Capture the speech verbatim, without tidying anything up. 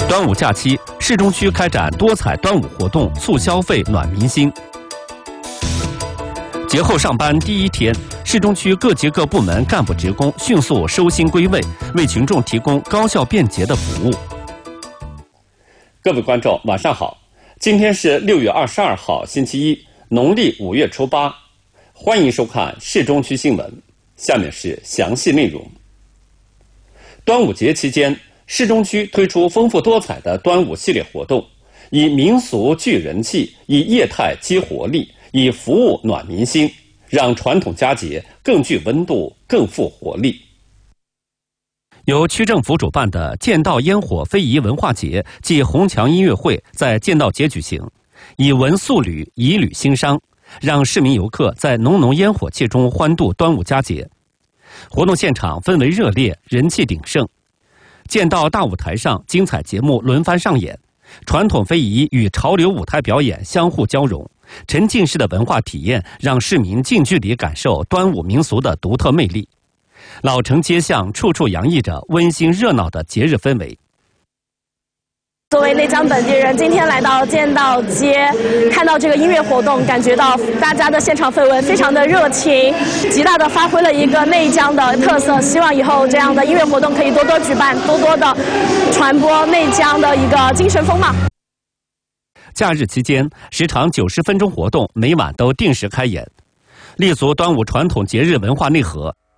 端午假期，市中区开展多彩端午活动，促消费、暖民心。节后上班第一天，市中区各级各部门干部职工迅速收心归位，为群众提供高效便捷的服务。各位观众，晚上好！今天是六月二十二号，星期一，农历五月初八。欢迎收看市中区新闻。下面是详细内容。端午节期间，市中区推出丰富多彩的端午系列活动，以民俗聚人气，以业态激活力，以服务暖民心，让传统佳节更具温度、更富活力。由区政府主办的剑道烟火非遗文化节暨红墙音乐会在剑道节举行，以文塑旅，以旅兴商，让市民游客在浓浓烟火气中欢度端午佳节。活动现场氛围热烈，人气鼎盛。剑道大舞台上，精彩节目轮番上演，传统非遗与潮流舞台表演相互交融，沉浸式的文化体验让市民近距离感受端午民俗的独特魅力。老城街巷处处洋溢着温馨热闹的节日氛围。 作为内江本地人，今天来到剑道街，看到这个音乐活动，感觉到大家的现场氛围非常的热情，极大的发挥了一个内江的特色。希望以后这样的音乐活动可以多多举办，多多的传播内江的一个精神风貌。 假日期间，时长九十分钟活动每晚都定时开演，立足端午传统节日文化内核，